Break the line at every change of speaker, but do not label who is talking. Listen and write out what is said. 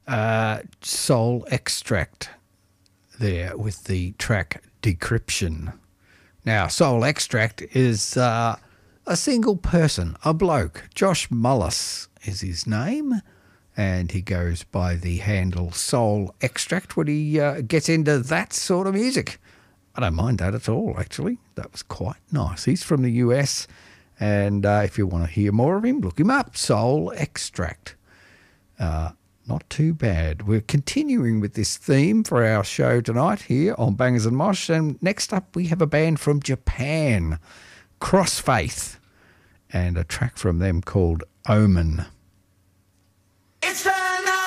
Soul Extract there with the track Decryption. Now, Soul Extract is a single person, a bloke. Josh Mullis is his name, and he goes by the handle Soul Extract when he gets into that sort of music. I don't mind that at all, actually. That was quite nice. He's from the US, and if you want to hear more of him, look him up, Soul Extract. Not too bad. We're continuing with this theme for our show tonight here on Bangers and Mosh. And next up, we have a band from Japan, Crossfaith, and a track from them called Omen.
It's time!